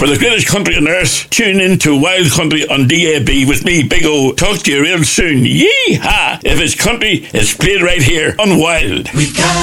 for the greatest country on earth. Tune in to Wild Country on DAB with me, Big O. Talk to you real soon. Yee-haw! If it's country, it's played right here on Wild.